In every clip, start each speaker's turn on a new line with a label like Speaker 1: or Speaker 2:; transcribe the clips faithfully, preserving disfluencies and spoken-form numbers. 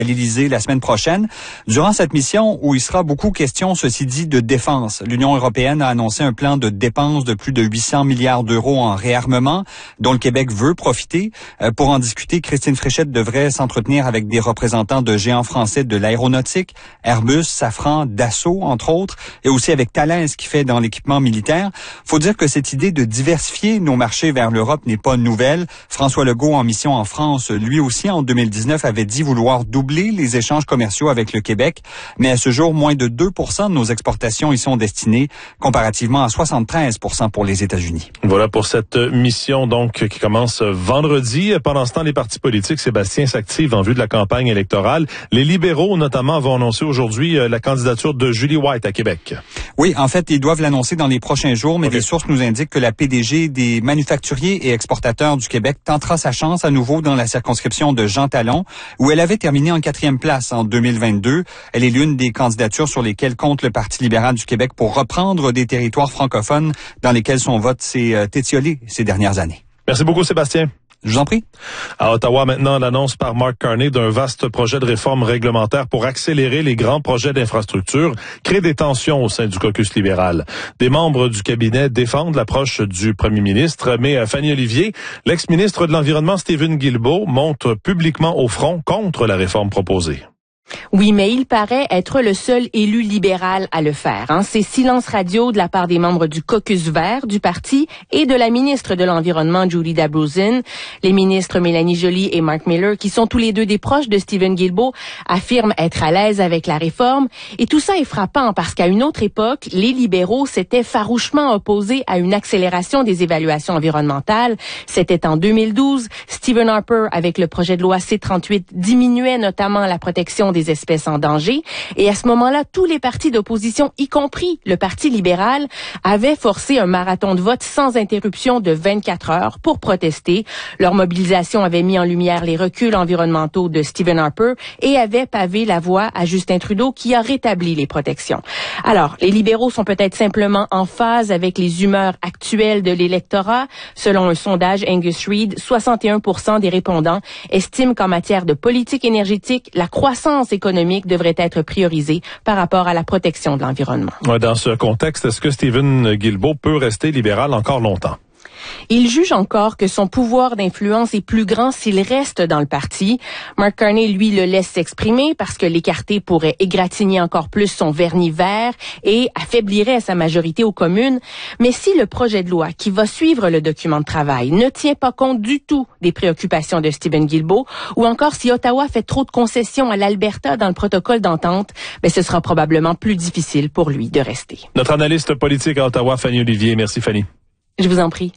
Speaker 1: à l'Élysée la semaine prochaine. Durant cette mission, où il sera beaucoup question, ceci dit, de défense, l'Union européenne a annoncé un plan de dépenses de plus de huit cents milliards d'euros en réarmement, dont le Québec veut profiter. Euh, pour en discuter, Christine Fréchette devrait s'entretenir avec des représentants de géants français de l'aéronautique, Airbus, Safran, Dassault, entre autres, et aussi avec Thales qui fait dans l'équipement militaire. Faut dire que cette idée de diversifier nos marchés vers l'Europe n'est pas nouvelle. François Legault, en mission en France, lui aussi, en deux mille dix-neuf, avait dit vouloir doubler les échanges commerciaux avec le Québec, mais à ce jour, moins de deux pour cent de nos exportations y sont destinées, comparativement à soixante-treize pour cent pour les États-Unis.
Speaker 2: Voilà pour cette mission donc qui commence vendredi. Pendant ce temps, les partis politiques, Sébastien, s'activent en vue de la campagne électorale. Les libéraux, notamment, vont annoncer aujourd'hui la candidature de Julie White à Québec.
Speaker 1: Oui, en fait, ils doivent l'annoncer dans les prochains jours, mais
Speaker 2: okay.
Speaker 1: des sources nous indiquent que la P D G des manufacturiers et exportateurs du Québec tentera sa chance à nouveau dans la circonscription de Jean Talon, où elle avait terminé en quatrième place en deux mille vingt-deux. Elle est l'une des candidatures sur lesquelles compte le Parti libéral du Québec pour reprendre des territoires francophones dans lesquels son vote s'est euh, étiolé ces dernières années.
Speaker 2: Merci beaucoup, Sébastien.
Speaker 1: Je vous en prie.
Speaker 2: À Ottawa, maintenant, l'annonce par Mark Carney d'un vaste projet de réforme réglementaire pour accélérer les grands projets d'infrastructure crée des tensions au sein du caucus libéral. Des membres du cabinet défendent l'approche du premier ministre, mais Fanny Olivier, l'ex-ministre de l'Environnement Stephen Guilbeault, monte publiquement au front contre la réforme proposée.
Speaker 3: Oui, mais il paraît être le seul élu libéral à le faire. Hein. C'est silence radio de la part des membres du caucus vert du parti et de la ministre de l'Environnement, Julie Dabrouzin. Les ministres Mélanie Joly et Mark Miller, qui sont tous les deux des proches de Stephen Guilbeault, affirment être à l'aise avec la réforme. Et tout ça est frappant parce qu'à une autre époque, les libéraux s'étaient farouchement opposés à une accélération des évaluations environnementales. C'était en deux mille douze. Stephen Harper, avec le projet de loi C trente-huit, diminuait notamment la protection des espèces en danger. Et à ce moment-là, tous les partis d'opposition, y compris le Parti libéral, avaient forcé un marathon de vote sans interruption de vingt-quatre heures pour protester. Leur mobilisation avait mis en lumière les reculs environnementaux de Stephen Harper et avait pavé la voie à Justin Trudeau qui a rétabli les protections. Alors, les libéraux sont peut-être simplement en phase avec les humeurs actuelles de l'électorat. Selon un sondage Angus Reid, soixante et un pour cent des répondants estiment qu'en matière de politique énergétique, la croissance économique devrait être priorisée par rapport à la protection de l'environnement.
Speaker 2: Dans ce contexte, est-ce que Stephen Guilbeault peut rester libéral encore longtemps?
Speaker 3: Il juge encore que son pouvoir d'influence est plus grand s'il reste dans le parti. Mark Carney, lui, le laisse s'exprimer parce que l'écarté pourrait égratigner encore plus son vernis vert et affaiblirait sa majorité aux communes. Mais si le projet de loi qui va suivre le document de travail ne tient pas compte du tout des préoccupations de Stephen Guilbeault, ou encore si Ottawa fait trop de concessions à l'Alberta dans le protocole d'entente, ben ce sera probablement plus difficile pour lui de rester.
Speaker 2: Notre analyste politique à Ottawa, Fanny Olivier. Merci, Fanny.
Speaker 3: Je vous en prie.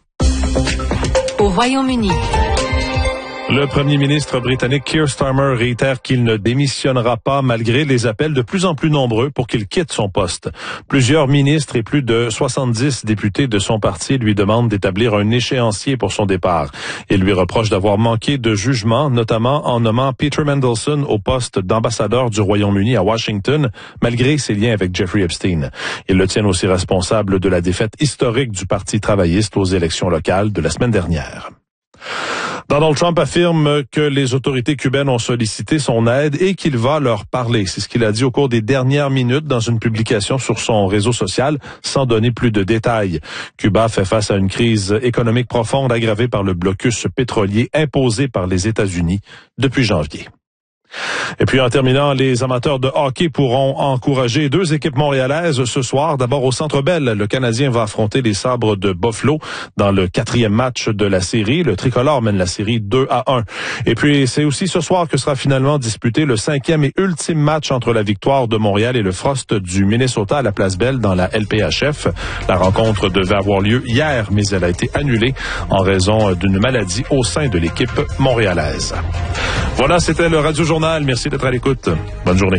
Speaker 4: Au Royaume-Uni.
Speaker 2: Le premier ministre britannique Keir Starmer réitère qu'il ne démissionnera pas malgré les appels de plus en plus nombreux pour qu'il quitte son poste. Plusieurs ministres et plus de soixante-dix députés de son parti lui demandent d'établir un échéancier pour son départ. Il lui reproche d'avoir manqué de jugement, notamment en nommant Peter Mandelson au poste d'ambassadeur du Royaume-Uni à Washington, malgré ses liens avec Jeffrey Epstein. Il le tient aussi responsable de la défaite historique du Parti travailliste aux élections locales de la semaine dernière. Donald Trump affirme que les autorités cubaines ont sollicité son aide et qu'il va leur parler. C'est ce qu'il a dit au cours des dernières minutes dans une publication sur son réseau social, sans donner plus de détails. Cuba fait face à une crise économique profonde aggravée par le blocus pétrolier imposé par les États-Unis depuis janvier. Et puis en terminant, les amateurs de hockey pourront encourager deux équipes montréalaises ce soir. D'abord au Centre Bell, le Canadien va affronter les Sabres de Buffalo dans le quatrième match de la série. Le tricolore mène la série deux à un. Et puis c'est aussi ce soir que sera finalement disputé le cinquième et ultime match entre la Victoire de Montréal et le Frost du Minnesota à la Place Bell dans la L P H F. La rencontre devait avoir lieu hier, mais elle a été annulée en raison d'une maladie au sein de l'équipe montréalaise. Voilà, c'était le Radio Journal. Merci d'être à l'écoute. Bonne journée.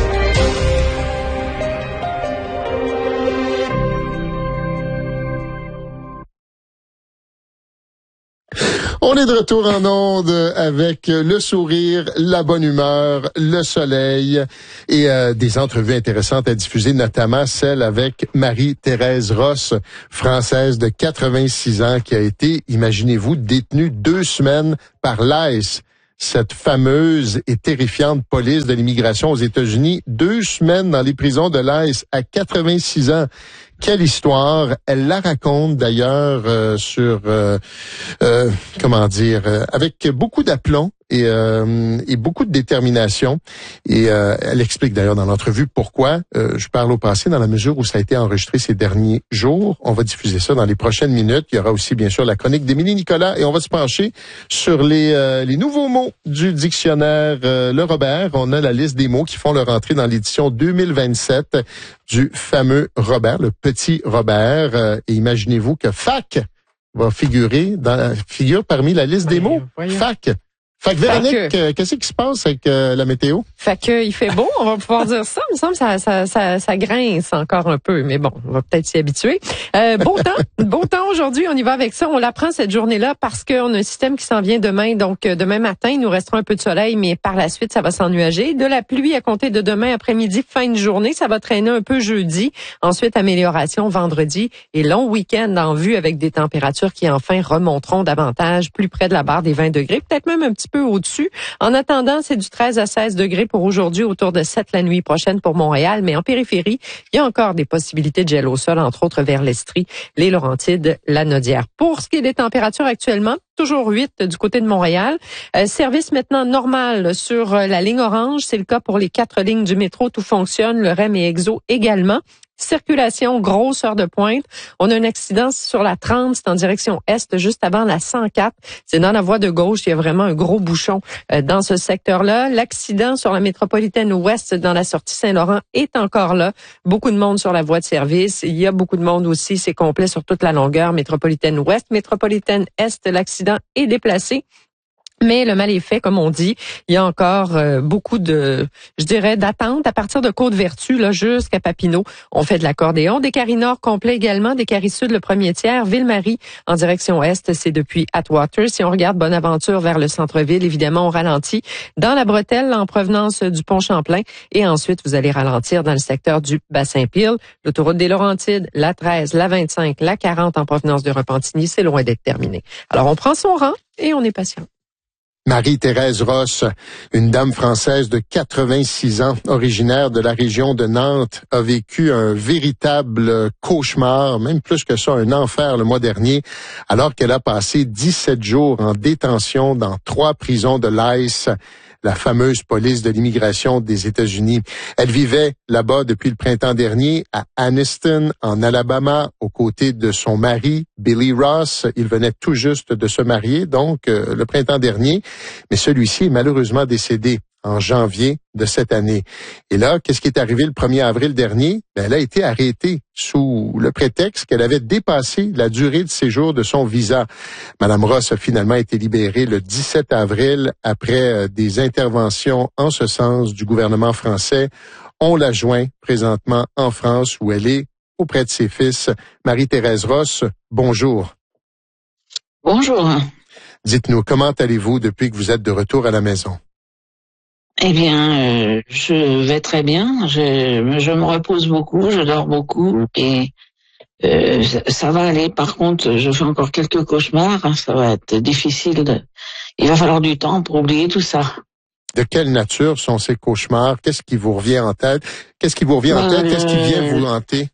Speaker 5: On est de retour en onde avec le sourire, la bonne humeur, le soleil et euh, des entrevues intéressantes à diffuser, notamment celle avec Marie-Thérèse Ross, française de quatre-vingt-six ans, qui a été, imaginez-vous, détenue deux semaines par l'I C E. cette fameuse et terrifiante police de l'immigration aux États-Unis. Deux semaines dans les prisons de l'Ice à quatre-vingt-six ans. Quelle histoire. Elle la raconte d'ailleurs euh, sur, euh, euh, comment dire, euh, avec beaucoup d'aplomb et, euh, et beaucoup de détermination. Et euh, elle explique d'ailleurs dans l'entrevue pourquoi euh, je parle au passé dans la mesure où ça a été enregistré ces derniers jours. On va diffuser ça dans les prochaines minutes. Il y aura aussi bien sûr la chronique d'Émilie Nicolas et on va se pencher sur les, euh, les nouveaux mots du dictionnaire euh, Le Robert. On a la liste des mots qui font leur entrée dans l'édition deux mille vingt-sept du fameux Robert, le petit Robert. Euh, et imaginez-vous que fac va figurer dans, figure parmi la liste des mots.
Speaker 6: Voyons.
Speaker 5: Fac. Fait que Véronique, euh, qu'est-ce qui se passe avec euh, la météo?
Speaker 6: Fait que il fait beau, on va pouvoir dire ça. Il me semble que ça, ça, ça, ça grince encore un peu, mais bon, on va peut-être s'y habituer. Euh, beau temps, beau temps aujourd'hui, on y va avec ça. On l'apprend cette journée-là parce qu'on a un système qui s'en vient demain. Donc, euh, demain matin, il nous restera un peu de soleil, mais par la suite, ça va s'ennuager. De la pluie à compter de demain après-midi, fin de journée. Ça va traîner un peu jeudi. Ensuite, amélioration vendredi et long week-end en vue avec des températures qui enfin remonteront davantage plus près de la barre des vingt degrés, peut-être même un petit peu au-dessus. En attendant, c'est du treize à seize degrés pour aujourd'hui, autour de sept la nuit prochaine pour Montréal. Mais en périphérie, il y a encore des possibilités de gel au sol, entre autres vers l'Estrie, les Laurentides, la Nodière. Pour ce qui est des températures actuellement, toujours huit du côté de Montréal. Euh, service maintenant normal sur euh, la ligne orange. C'est le cas pour les quatre lignes du métro. Tout fonctionne. Le R E M et Exo également. Circulation, grosse heure de pointe. On a un accident sur la trente, c'est en direction est, juste avant la cent quatre. C'est dans la voie de gauche, il y a vraiment un gros bouchon euh, dans ce secteur-là. L'accident sur la métropolitaine ouest dans la sortie Saint-Laurent est encore là. Beaucoup de monde sur la voie de service. Il y a beaucoup de monde aussi, c'est complet sur toute la longueur. Métropolitaine ouest, métropolitaine est, l'accident est déplacé. Mais le mal est fait, comme on dit. Il y a encore euh, beaucoup de, je dirais, d'attente à partir de Côte-Vertu là jusqu'à Papineau. On fait de l'accordéon. Des carrés nord complets également, des carrés sud le premier tiers. Ville-Marie en direction est, c'est depuis Atwater. Si on regarde Bonaventure vers le centre-ville, évidemment, on ralentit dans la bretelle en provenance du pont Champlain. Et ensuite, vous allez ralentir dans le secteur du Bassin-Pile. L'autoroute des Laurentides, la treize, la vingt-cinq, la quarante en provenance de Repentigny, c'est loin d'être terminé. Alors, on prend son rang et on est patient.
Speaker 5: Marie-Thérèse Ross, une dame française de quatre-vingt-six ans, originaire de la région de Nantes, a vécu un véritable cauchemar, même plus que ça, un enfer le mois dernier, alors qu'elle a passé dix-sept jours en détention dans trois prisons de l'Ice, la fameuse police de l'immigration des États-Unis. Elle vivait là-bas depuis le printemps dernier à Anniston, en Alabama, aux côtés de son mari, Billy Ross. Il venait tout juste de se marier, donc euh, le printemps dernier, mais celui-ci est malheureusement décédé en janvier de cette année. Et là, qu'est-ce qui est arrivé le premier avril dernier? Ben, elle a été arrêtée sous le prétexte qu'elle avait dépassé la durée de séjour de son visa. Madame Ross a finalement été libérée le dix-sept avril après des interventions en ce sens du gouvernement français. On la joint présentement en France où elle est auprès de ses fils. Marie-Thérèse Ross, bonjour.
Speaker 7: Bonjour.
Speaker 5: Dites-nous, comment allez-vous depuis que vous êtes de retour à la maison?
Speaker 7: Eh bien, euh, je vais très bien. Je, je me repose beaucoup, je dors beaucoup et euh, ça, ça va aller. Par contre, je fais encore quelques cauchemars. Ça va être difficile. De... Il va falloir du temps pour oublier tout ça.
Speaker 5: De quelle nature sont ces cauchemars? Qu'est-ce qui vous revient en tête? Qu'est-ce qui vous revient en
Speaker 7: euh,
Speaker 5: tête? Qu'est-ce qui vient vous hanter?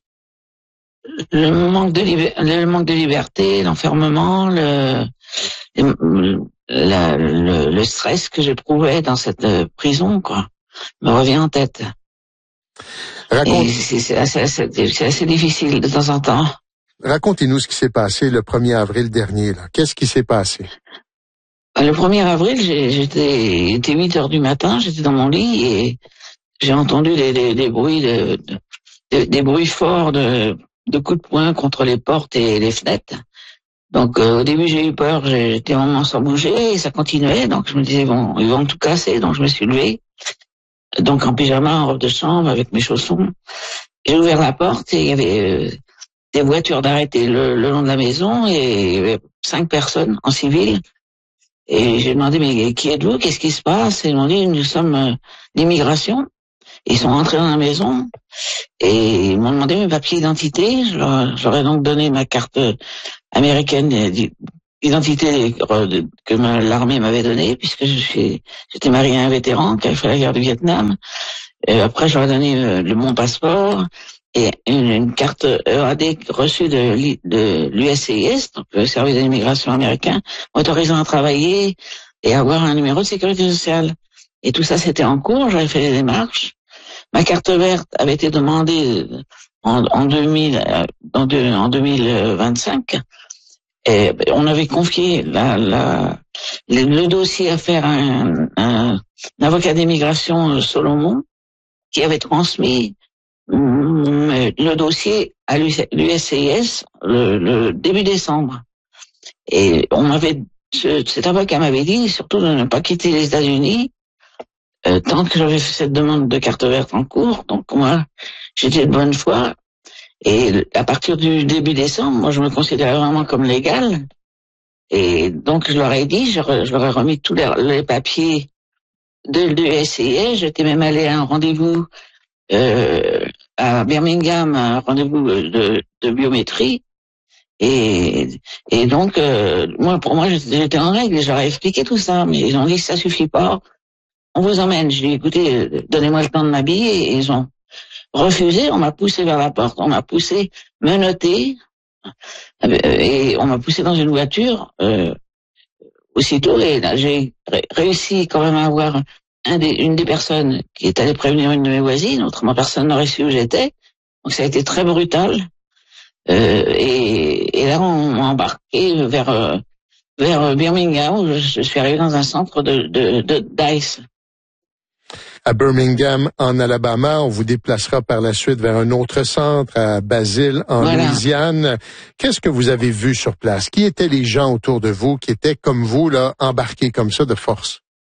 Speaker 7: Le manque de, liber... le manque de liberté, l'enfermement, le... le... La, le, le stress que j'éprouvais dans cette euh, prison, quoi, me revient en tête.
Speaker 5: Raconte...
Speaker 7: C'est, c'est, assez, c'est assez difficile de temps en temps.
Speaker 5: Racontez-nous ce qui s'est passé le premier avril dernier. Là. Qu'est-ce qui s'est passé?
Speaker 7: Le premier avril, j'étais, il était huit heures du matin, j'étais dans mon lit et j'ai entendu des, des, des bruits de, de, des bruits forts de, de coups de poing contre les portes et les fenêtres. Donc euh, au début j'ai eu peur, j'étais vraiment sans bouger et ça continuait, donc je me disais bon, ils vont tout casser, donc je me suis levée, donc en pyjama, en robe de chambre avec mes chaussons. J'ai ouvert la porte et il y avait euh, des voitures d'arrêté le, le long de la maison et il y avait cinq personnes en civil. Et j'ai demandé mais qui êtes-vous, qu'est-ce qui se passe? Et ils m'ont dit nous sommes euh, l'immigration. Ils sont rentrés dans la maison et ils m'ont demandé mes papiers d'identité. Je leur, je leur ai donc donné ma carte américaine identité que l'armée m'avait donnée, puisque je suis, j'étais marié à un vétéran qui a fait la guerre du Vietnam. Et après, je leur ai donné le, mon passeport et une, une carte E A D reçue de, de l'U S C I S, donc le service de l'immigration américain, autorisant à travailler et avoir un numéro de sécurité sociale. Et tout ça, c'était en cours, j'avais fait les démarches. Ma carte verte avait été demandée en, en deux mille, en, deux, en deux mille vingt-cinq. Et on avait confié la, la, le, le dossier à faire un, un, un avocat d'immigration, Solomon, qui avait transmis le dossier à l'U S C I S le, le début décembre. Et on m'avait, ce, cet avocat m'avait dit surtout de ne pas quitter les États-Unis euh, tant que j'avais fait cette demande de carte verte en cours. Donc moi, j'étais de bonne foi. Et à partir du début décembre, moi, je me considérais vraiment comme légal. Et donc, je leur ai dit, je, je leur ai remis tous les, les papiers de l'U S C I S. J'étais même allé à un rendez-vous euh, à Birmingham, un rendez-vous de, de biométrie. Et, et donc, euh, moi, pour moi, j'étais en règle. Je leur ai expliqué tout ça, mais ils ont dit, ça suffit pas. On vous emmène. Je dis, écoutez, donnez-moi le temps de m'habiller. Et ils ont refusé, on m'a poussé vers la porte, on m'a poussé menotté, et on m'a poussé dans une voiture euh, aussitôt, et j'ai réussi quand même à avoir un des, une des personnes qui est allée prévenir une de mes voisines, autrement personne n'aurait su où j'étais, donc ça a été très brutal, euh, et, et là on m'a embarqué vers, euh, vers Birmingham, où je, je suis arrivé dans un centre de, de, de d'ICE.
Speaker 5: À Birmingham, en Alabama. On vous déplacera par la suite vers un autre centre, à Basile, en voilà. Louisiane. Qu'est-ce que vous avez vu sur place? Qui étaient les gens autour de vous qui étaient, comme vous, là, embarqués comme ça de force?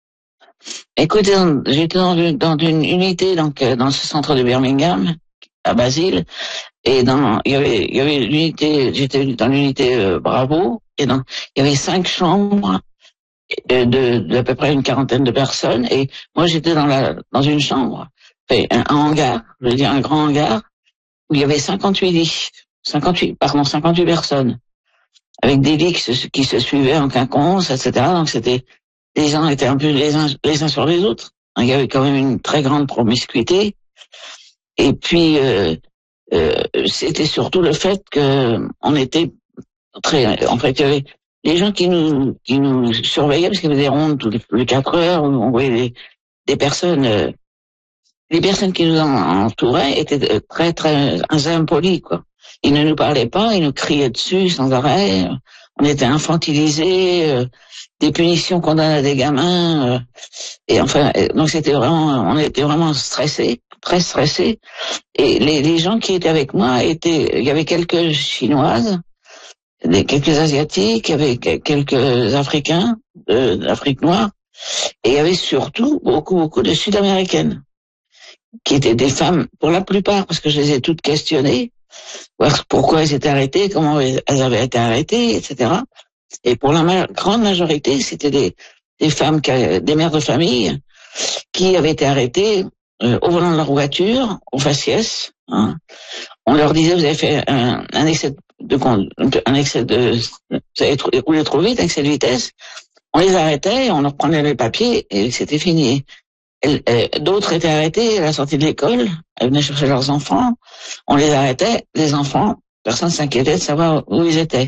Speaker 7: Écoutez, j'étais dans une, dans une unité, donc, dans ce centre de Birmingham, à Basile, et dans, il y avait, il y avait l'unité, j'étais dans l'unité euh, Bravo, et donc, il y avait cinq chambres, De, de, d'à peu près une quarantaine de personnes, et moi j'étais dans la dans une chambre, un, un hangar, je veux dire un grand hangar, où il y avait cinquante-huit lits, cinquante-huit, pardon, cinquante-huit personnes, avec des lits qui se, qui se suivaient en quinconce, et cetera. Donc c'était, les gens étaient un peu les uns, les uns sur les autres. Il y avait quand même une très grande promiscuité, et puis euh, euh, c'était surtout le fait que on était très, en fait, il y avait les gens qui nous qui nous surveillaient, parce qu'il y avait des rondes tous les, tous les quatre heures, où on voyait des, des personnes, euh, les personnes qui nous entouraient étaient très très impolis, quoi. Ils ne nous parlaient pas, ils nous criaient dessus sans arrêt. On était infantilisés, euh, des punitions qu'on donne à des gamins, euh, et enfin, donc c'était vraiment, on était vraiment stressés, très stressés. Et les, les gens qui étaient avec moi étaient, il y avait quelques Chinoises, des, quelques Asiatiques, il y avait quelques Africains, euh, d'Afrique noire, et il y avait surtout beaucoup, beaucoup de Sud-Américaines, qui étaient des femmes, pour la plupart, parce que je les ai toutes questionnées, voir pourquoi elles étaient arrêtées, comment elles avaient été arrêtées, et cetera. Et pour la ma- grande majorité, c'était des, des femmes, qui, des mères de famille, qui avaient été arrêtées euh, au volant de leur voiture, au faciès. Hein. On leur disait, vous avez fait un, un excès de de un excès de vous avez roulé trop vite, un excès de vitesse, on les arrêtait, on leur prenait les papiers et c'était fini. Elles, elles, d'autres étaient arrêtés à la sortie de l'école, elles venaient chercher leurs enfants, on les arrêtait, les enfants, personne s'inquiétait de savoir où ils étaient.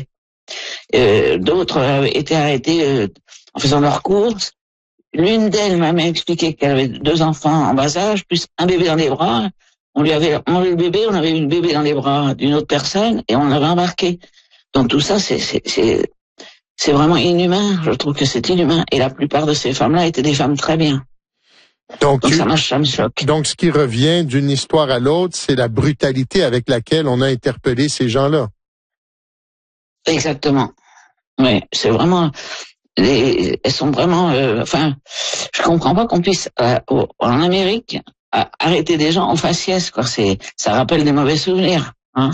Speaker 7: Euh, d'autres étaient arrêtés euh, en faisant leurs courses. L'une d'elles m'a même expliqué qu'elle avait deux enfants en bas âge, plus un bébé dans les bras. On lui avait enlevé le bébé, on avait eu le bébé dans les bras d'une autre personne et on l'avait embarqué. Donc tout ça, c'est, c'est, c'est, c'est vraiment inhumain. Je trouve que c'est inhumain. Et la plupart de ces femmes-là étaient des femmes très bien.
Speaker 5: Donc,
Speaker 7: donc
Speaker 5: tu,
Speaker 7: ça, me, ça me choque.
Speaker 5: Donc ce qui revient d'une histoire à l'autre, c'est la brutalité avec laquelle on a interpellé ces gens-là.
Speaker 7: Exactement. Oui, c'est vraiment... Les, elles sont vraiment... Euh, enfin, je comprends pas qu'on puisse, euh, en Amérique... À arrêter des gens en faciès, quoi. C'est, ça rappelle des mauvais souvenirs, hein.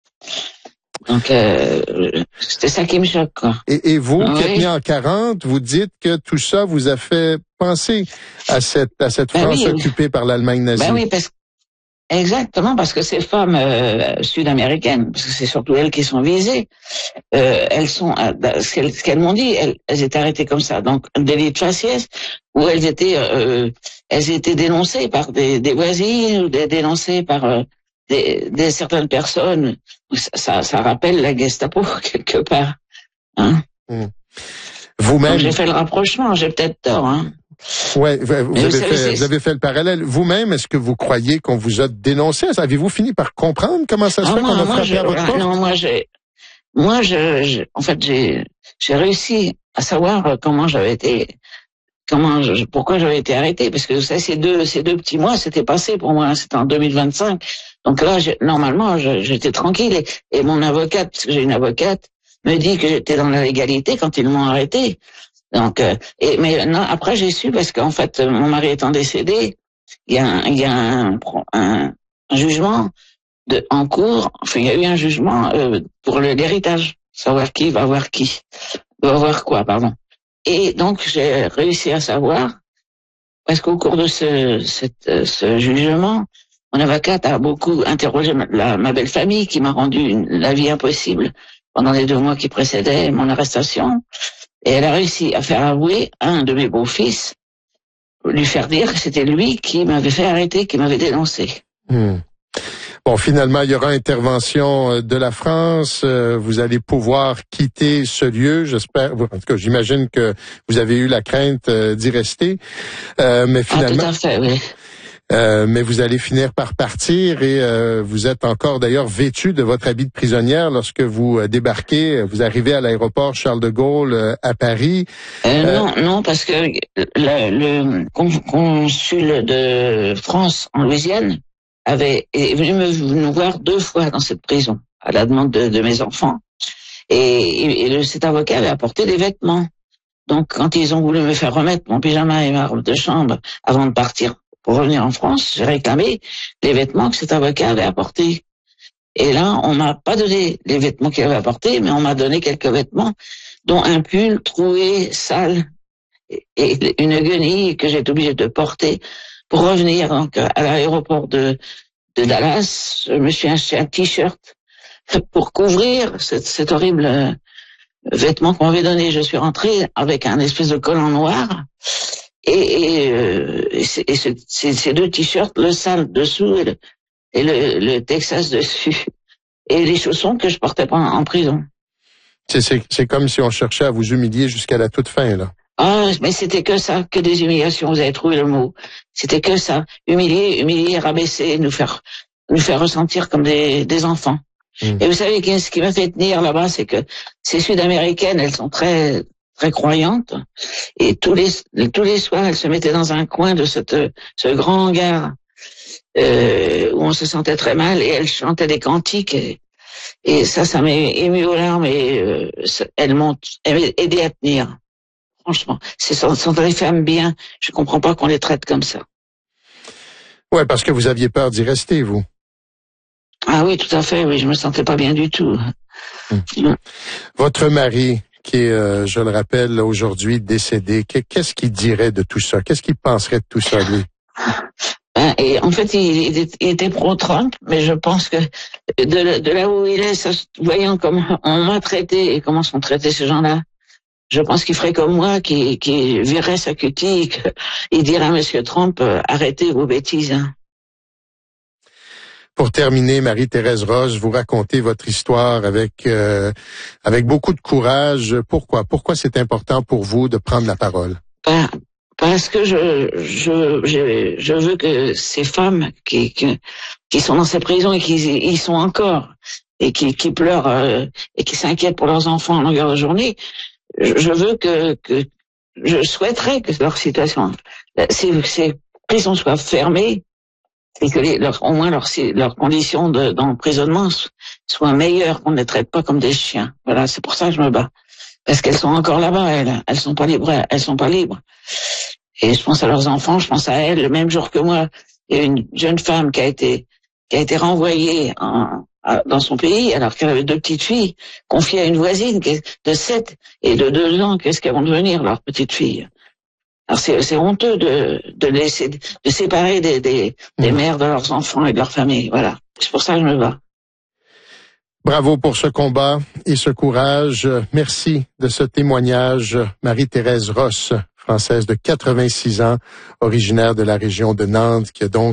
Speaker 7: Donc, euh, c'était ça qui me choque, quoi.
Speaker 5: Et, et vous,
Speaker 7: oui.
Speaker 5: qui êtes né en quarante, vous dites que tout ça vous a fait penser à cette, à cette
Speaker 7: ben
Speaker 5: France
Speaker 7: oui.
Speaker 5: occupée par l'Allemagne nazie.
Speaker 7: Ben oui, parce, Exactement, parce que ces femmes euh, sud-américaines, parce que c'est surtout elles qui sont visées, euh, elles sont, euh, ce qu'elles, ce qu'elles m'ont dit, elles, elles étaient arrêtées comme ça, donc délit de faciès, où elles étaient, euh, elles étaient dénoncées par des, des voisines ou des, dénoncées par euh, des, des certaines personnes. Ça, ça, ça rappelle la Gestapo quelque part. Hein.
Speaker 5: Mmh. Vous-même,
Speaker 7: donc j'ai fait le rapprochement, j'ai peut-être tort. Hein.
Speaker 5: Ouais, vous, vous, avez
Speaker 7: vous, savez,
Speaker 5: fait, vous avez fait le parallèle. Vous-même, est-ce que vous croyez qu'on vous a dénoncé? Avez-vous fini par comprendre comment ça se ah, fait moi, qu'on a frappé
Speaker 7: je,
Speaker 5: à votre porte?
Speaker 7: Non, moi, j'ai, moi, je, je, en fait, j'ai, j'ai réussi à savoir comment j'avais été, comment, je, pourquoi j'avais été arrêté, parce que vous savez, ces deux, ces deux petits mois, c'était passé pour moi, c'était en deux mille vingt-cinq. Donc là, j'ai, normalement, je, j'étais tranquille et, et mon avocate, parce que j'ai une avocate, me dit que j'étais dans la légalité quand ils m'ont arrêté. Donc, euh, et mais non, après j'ai su parce qu'en fait mon mari étant décédé, il y a un, il y a un, un, un jugement de en cours. Enfin, il y a eu un jugement euh, pour le, l'héritage, savoir qui va voir qui, va voir quoi, pardon. Et donc j'ai réussi à savoir parce qu'au cours de ce cette, ce jugement, mon avocate a beaucoup interrogé ma, la, ma belle famille qui m'a rendu une, la vie impossible pendant les deux mois qui précédaient mon arrestation. Et elle a réussi à faire avouer un de mes beaux-fils, lui faire dire que c'était lui qui m'avait fait arrêter, qui m'avait dénoncé.
Speaker 5: Hmm. Bon, finalement, il y aura intervention de la France. Vous allez pouvoir quitter ce lieu. J'espère, en tout cas, j'imagine que vous avez eu la crainte d'y rester. Euh, mais finalement,
Speaker 7: ah, tout à fait, oui.
Speaker 5: Euh, mais vous allez finir par partir et euh, vous êtes encore d'ailleurs vêtu de votre habit de prisonnière lorsque vous euh, débarquez, vous arrivez à l'aéroport Charles de Gaulle euh, à Paris.
Speaker 7: Euh, euh, non, non, parce que le, le consul de France en Louisiane avait est venu me nous voir deux fois dans cette prison à la demande de, de mes enfants et, et, et le, cet avocat avait apporté des vêtements. Donc quand ils ont voulu me faire remettre mon pyjama et ma robe de chambre avant de partir pour revenir en France, j'ai réclamé les vêtements que cet avocat avait apportés. Et là, on m'a pas donné les vêtements qu'il avait apportés, mais on m'a donné quelques vêtements, dont un pull troué, sale, et une guenille que j'ai été obligé de porter pour revenir donc à l'aéroport de, de Dallas. Je me suis acheté un t-shirt pour couvrir cet, cet horrible vêtement qu'on m'avait donné. Je suis rentré avec un espèce de collant noir. Et, et, euh, et, et ce, ces, ces deux t-shirts, le sale dessous et le, et le, le Texas dessus, et les chaussons que je portais pas en, en prison.
Speaker 5: C'est, c'est, c'est comme si on cherchait à vous humilier jusqu'à la toute fin, là.
Speaker 7: Ah, mais c'était que ça, que des humiliations, vous avez trouvé le mot. C'était que ça. Humilier, humilier, rabaisser, nous faire, nous faire ressentir comme des, des enfants. Mmh. Et vous savez, ce qui m'a fait tenir là-bas, c'est que ces Sud-Américaines, elles sont très, très croyantes, et tous les tous les soirs elle se mettait dans un coin de cette ce grand hangar euh, où on se sentait très mal et elle chantait des cantiques et, et ça ça m'a ému aux larmes et euh, elles m'ont aidé à tenir. Franchement, ce sont, sont des femmes bien. Je comprends pas qu'on les traite comme ça.
Speaker 5: Ouais, parce que vous aviez peur d'y rester, vous.
Speaker 7: Ah oui, tout à fait. Oui, je me sentais pas bien du tout.
Speaker 5: Mmh. Votre mari, qui est, euh, je le rappelle, aujourd'hui décédé, qu'est-ce qu'il dirait de tout ça? Qu'est-ce qu'il penserait de tout ça, lui?
Speaker 7: Et en fait, il, il était pro-Trump, mais je pense que de, de là où il est, ça, voyant comment on m'a traité et comment sont traités ces gens-là, je pense qu'il ferait comme moi, qui, qui virerait sa cutie et dirait à M. Trump, euh, arrêtez vos bêtises. Hein.
Speaker 5: Pour terminer, Marie-Thérèse Roche, vous racontez votre histoire avec euh, avec beaucoup de courage. Pourquoi? Pourquoi c'est important pour vous de prendre la parole?
Speaker 7: Ben, parce que je, je je je veux que ces femmes qui qui, qui sont dans ces prisons et qui y sont encore et qui qui pleurent euh, et qui s'inquiètent pour leurs enfants en longueur de journée, je, je veux que que je souhaiterais que leur situation, ces, ces prisons soient fermées. Et que les, leur, au moins leurs leur conditions de, d'emprisonnement soient meilleures, qu'on ne les traite pas comme des chiens. Voilà, c'est pour ça que je me bats. Parce qu'elles sont encore là-bas, elles. Elles sont pas libres, elles sont pas libres. Et je pense à leurs enfants, je pense à elles. Le même jour que moi, il y a une jeune femme qui a été, qui a été renvoyée en, à, dans son pays, alors qu'elle avait deux petites filles, confiées à une voisine qui est de sept et de deux ans. Qu'est-ce qu'elles vont devenir, leurs petites filles? Alors c'est, c'est honteux de, de laisser, de séparer des, des, des mmh. mères de leurs enfants et de leur famille. Voilà. C'est pour ça que je me bats.
Speaker 5: Bravo pour ce combat et ce courage. Merci de ce témoignage, Marie-Thérèse Ross, française de quatre-vingt-six ans, originaire de la région de Nantes, qui a donc